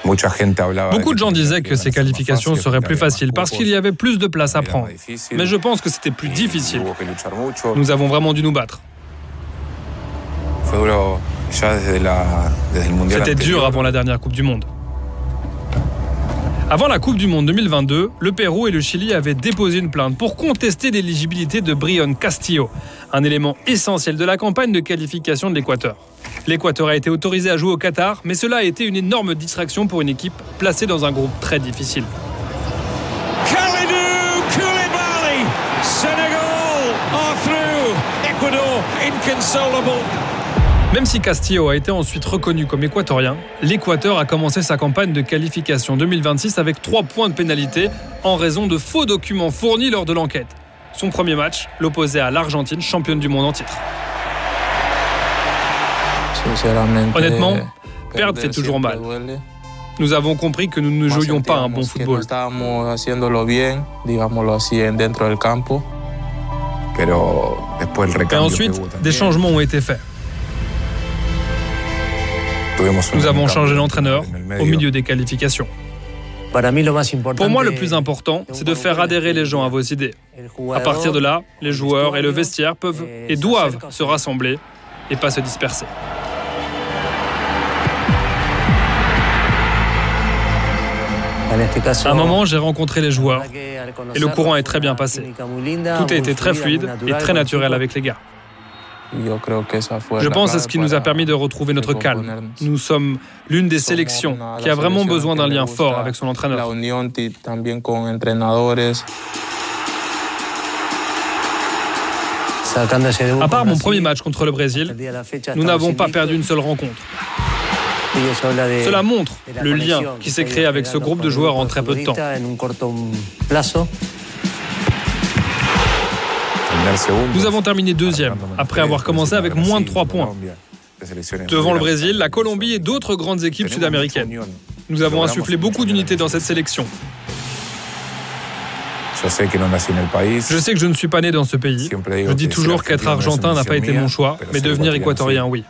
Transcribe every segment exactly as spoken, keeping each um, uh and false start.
Beaucoup de gens disaient que ces qualifications seraient plus faciles parce qu'il y avait plus de place à prendre. Mais je pense que c'était plus difficile. Nous avons vraiment dû nous battre. C'était dur avant la dernière Coupe du Monde. Avant la Coupe du Monde deux mille vingt-deux, le Pérou et le Chili avaient déposé une plainte pour contester l'éligibilité de Brión Castillo, un élément essentiel de la campagne de qualification de l'Équateur. L'Équateur a été autorisé à jouer au Qatar, mais cela a été une énorme distraction pour une équipe placée dans un groupe très difficile. Kalidou Koulibaly, Senegal are through. Ecuador inconsolable. Même si Castillo a été ensuite reconnu comme équatorien, l'Équateur a commencé sa campagne de qualification deux mille vingt-six avec trois points de pénalité en raison de faux documents fournis lors de l'enquête. Son premier match l'opposait à l'Argentine, championne du monde en titre. Honnêtement, perdre fait toujours mal. Nous avons compris que nous ne jouions pas un bon football. Et ensuite, des changements ont été faits. Nous avons changé l'entraîneur au milieu des qualifications. Pour moi, le plus important, c'est de faire adhérer les gens à vos idées. À partir de là, les joueurs et le vestiaire peuvent et doivent se rassembler et pas se disperser. À un moment, j'ai rencontré les joueurs et le courant est très bien passé. Tout a été très fluide et très naturel avec les gars. Je pense que c'est ce qui nous a permis de retrouver notre calme. Nous sommes l'une des sélections qui a vraiment besoin d'un lien fort avec son entraîneur. À part mon premier match contre le Brésil, nous n'avons pas perdu une seule rencontre. Cela montre le lien qui s'est créé avec ce groupe de joueurs en très peu de temps. Nous avons terminé deuxième, après avoir commencé avec moins de trois points. Devant le Brésil, la Colombie et d'autres grandes équipes sud-américaines. Nous avons insufflé beaucoup d'unité dans cette sélection. Je sais que je ne suis pas né dans ce pays. Je dis toujours qu'être argentin n'a pas été mon choix, mais devenir équatorien, oui.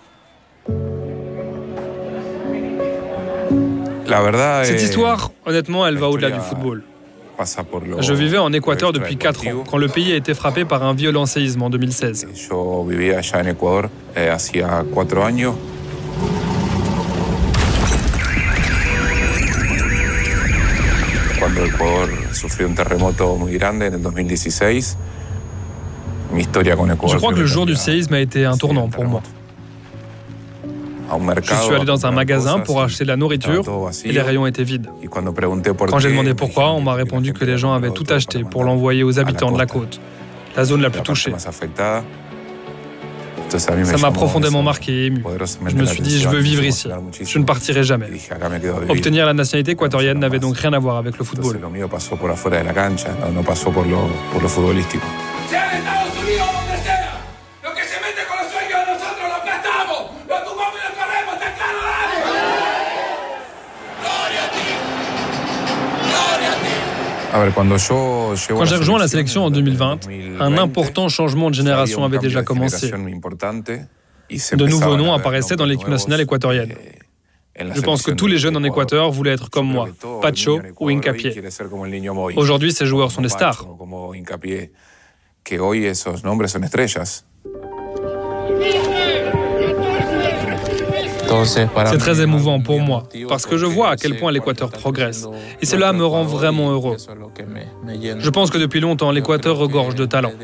Cette histoire, honnêtement, elle va au-delà du football. Je vivais en Équateur depuis quatre ans, quand le pays a été frappé par un violent séisme en deux mille seize. Je crois que le jour du séisme a été un tournant pour moi. Je suis allé dans un magasin pour acheter de la nourriture et les rayons étaient vides. Quand j'ai demandé pourquoi, on m'a répondu que les gens avaient tout acheté pour l'envoyer aux habitants de la côte, la zone la plus touchée. Ça m'a profondément marqué et ému. Je me suis dit, je veux vivre ici. Je ne partirai jamais. Obtenir la nationalité équatorienne n'avait donc rien à voir avec le football. Quand j'ai rejoint la sélection en deux mille vingt, un important changement de génération avait déjà commencé. De nouveaux noms apparaissaient dans l'équipe nationale équatorienne. Je pense que tous les jeunes en Équateur voulaient être comme moi, Pacho ou Hincapié. Aujourd'hui, ces joueurs sont des stars. C'est très émouvant pour moi, parce que je vois à quel point l'Équateur progresse. Et cela me rend vraiment heureux. Je pense que depuis longtemps, l'Équateur regorge de talent.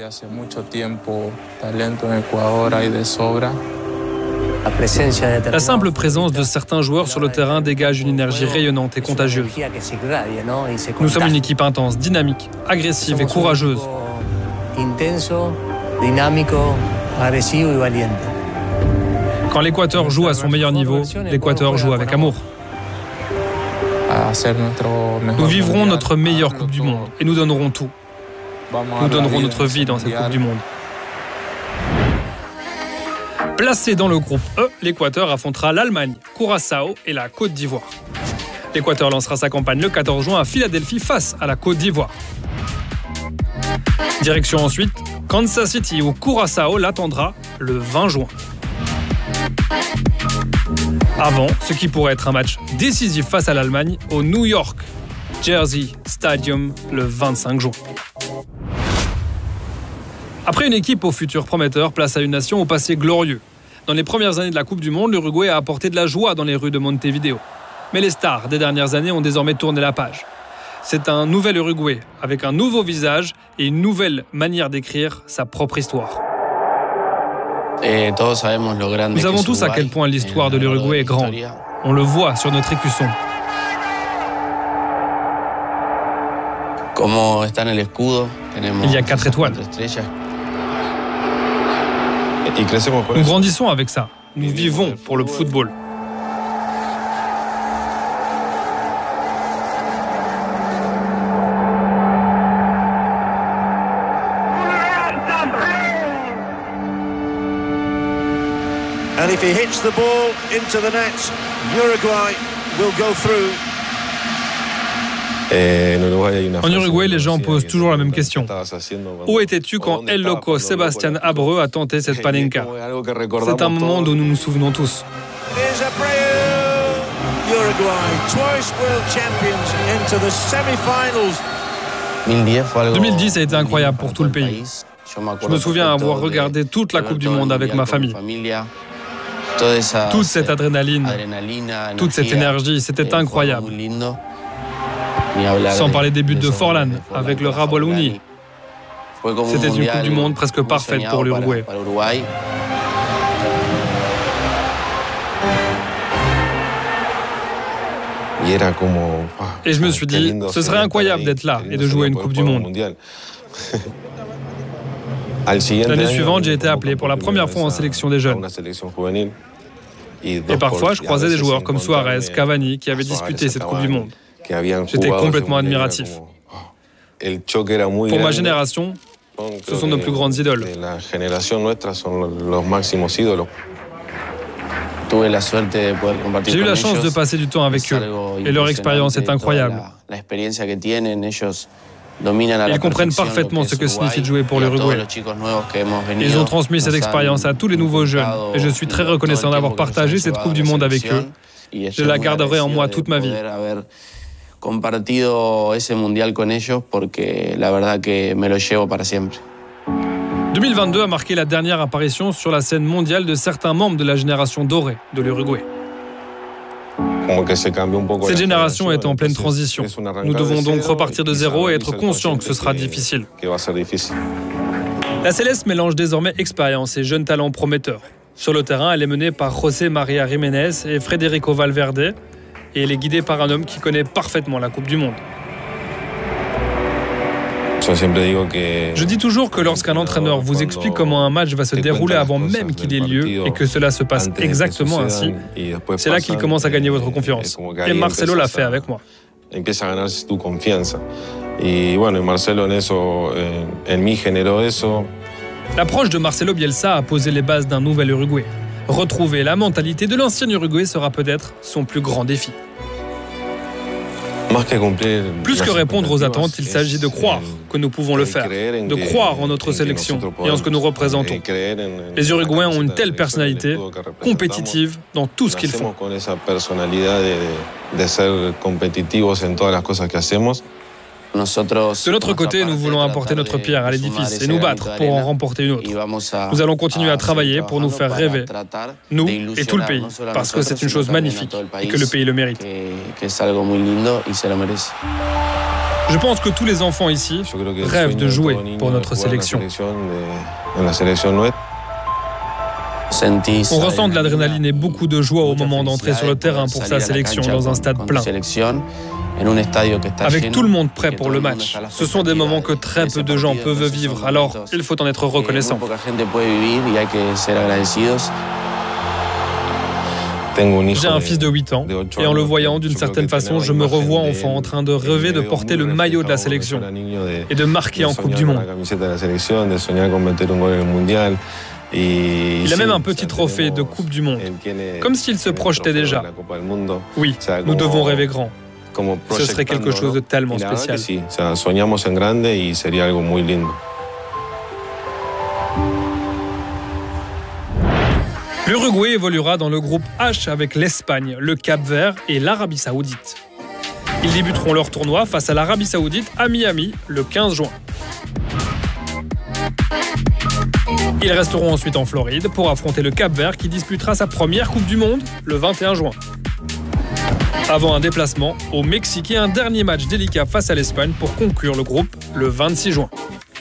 La simple présence de certains joueurs sur le terrain dégage une énergie rayonnante et contagieuse. Nous sommes une équipe intense, dynamique, agressive et courageuse. Quand l'Équateur joue à son meilleur niveau, l'Équateur joue avec amour. Nous vivrons notre meilleure Coupe du Monde et nous donnerons tout. Nous donnerons notre vie dans cette Coupe du Monde. Placé dans le groupe E, l'Équateur affrontera l'Allemagne, Curaçao et la Côte d'Ivoire. L'Équateur lancera sa campagne le quatorze juin à Philadelphie face à la Côte d'Ivoire. Direction ensuite, Kansas City où Curaçao l'attendra le vingt juin. Avant ce qui pourrait être un match décisif face à l'Allemagne au New York Jersey Stadium le vingt-cinq juin. Après une équipe au futur prometteur, place à une nation au passé glorieux. Dans les premières années de la Coupe du Monde, l'Uruguay a apporté de la joie dans les rues de Montevideo. Mais les stars des dernières années ont désormais tourné la page. C'est un nouvel Uruguay, avec un nouveau visage et une nouvelle manière d'écrire sa propre histoire. Nous savons tous à quel point l'histoire de l'Uruguay est grande. On le voit sur notre écusson. Il y a quatre étoiles. Nous grandissons avec ça. Nous vivons pour le football. And if he hits the ball into the net, Uruguay will go through. En Uruguay, les gens posent toujours la même question. Où étais-tu quand El Loco Sébastien Abreu a tenté cette panenka? C'est un moment dont nous nous souvenons tous. deux mille dix a été incroyable pour tout le pays. Je me souviens avoir regardé toute la Coupe du Monde avec ma famille. Toute cette adrénaline, toute cette énergie, c'était incroyable. Sans parler des buts de Forlán avec le Rabo Uni. C'était une Coupe du Monde presque parfaite pour l'Uruguay. Et je me suis dit, ce serait incroyable d'être là et de jouer une Coupe du Monde. L'année suivante, j'ai été appelé pour la première fois en sélection des jeunes. Et parfois, je croisais des joueurs comme Suarez, Cavani, qui avaient disputé cette Coupe du Monde. J'étais complètement admiratif. Pour ma génération, ce sont nos plus grandes idoles. J'ai eu la chance de passer du temps avec eux et leur expérience est incroyable. Ils comprennent parfaitement ce que signifie de jouer pour l'Uruguay. Ils ont transmis cette expérience à tous les nouveaux jeunes et je suis très reconnaissant d'avoir partagé cette Coupe du Monde avec eux. Je la garderai en moi toute ma vie. deux mille vingt-deux a marqué la dernière apparition sur la scène mondiale de certains membres de la génération dorée de l'Uruguay. Cette génération est en pleine transition. Nous devons donc repartir de zéro et être conscients que ce sera difficile. La Céleste mélange désormais expérience et jeunes talents prometteurs. Sur le terrain, elle est menée par José María Jiménez et Federico Valverde et elle est guidée par un homme qui connaît parfaitement la Coupe du Monde. Je dis toujours que lorsqu'un entraîneur vous explique comment un match va se dérouler avant même qu'il ait lieu et que cela se passe exactement ainsi, c'est là qu'il commence à gagner votre confiance. Et Marcelo l'a fait avec moi. L'approche de Marcelo Bielsa a posé les bases d'un nouvel Uruguay. Retrouver la mentalité de l'ancien Uruguay sera peut-être son plus grand défi. Plus que répondre aux attentes, il s'agit de croire que nous pouvons le faire, de croire en notre sélection et en ce que nous représentons. Les Uruguayens ont une telle personnalité, compétitive dans tout ce qu'ils font. De notre côté, nous voulons apporter notre pierre à l'édifice et nous battre pour en remporter une autre. Nous allons continuer à travailler pour nous faire rêver, nous et tout le pays, parce que c'est une chose magnifique et que le pays le mérite. Je pense que tous les enfants ici rêvent de jouer pour notre sélection. On ressent de l'adrénaline et beaucoup de joie au moment d'entrer sur le terrain pour sa sélection dans un stade plein. Avec tout le monde prêt pour le match. Ce sont des moments que très peu de gens peuvent vivre, alors il faut en être reconnaissant. J'ai un fils de huit ans et en le voyant d'une certaine façon, je me revois enfant en train de rêver de porter le maillot de la sélection et de marquer en Coupe du Monde. Il a même un petit trophée de Coupe du Monde, comme s'il se projetait déjà. Oui, nous devons rêver grand. Ce serait quelque chose de tellement spécial. L'Uruguay évoluera dans le groupe H avec l'Espagne, le Cap-Vert et l'Arabie Saoudite. Ils débuteront leur tournoi face à l'Arabie Saoudite à Miami le quinze juin. Ils resteront ensuite en Floride pour affronter le Cap-Vert qui disputera sa première Coupe du Monde le vingt et un juin. Avant un déplacement au Mexique et un dernier match délicat face à l'Espagne pour conclure le groupe le vingt-six juin.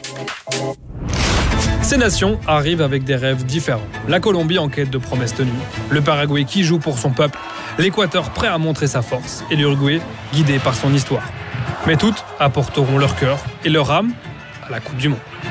Ces nations arrivent avec des rêves différents. La Colombie en quête de promesses tenues, le Paraguay qui joue pour son peuple, l'Équateur prêt à montrer sa force et l'Uruguay guidé par son histoire. Mais toutes apporteront leur cœur et leur âme à la Coupe du Monde.